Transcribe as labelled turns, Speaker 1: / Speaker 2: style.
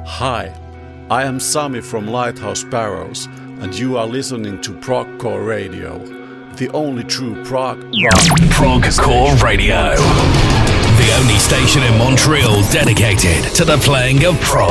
Speaker 1: Hi, I am Sami from Lighthouse Sparrows, and you are listening to Progcore Radio, the only true prog rock.
Speaker 2: Progcore Radio, the only station in Montreal dedicated to the playing of prog.